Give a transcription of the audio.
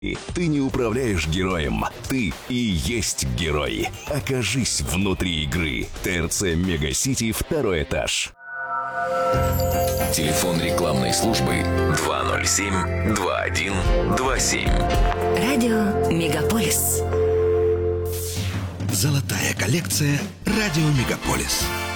Ты не управляешь героем, ты и есть герой. Окажись внутри игры. ТРЦ Мегасити, 2-й этаж. Телефон рекламной службы 207-2127. Радио Мегаполис. Золотая коллекция «Радио Мегаполис».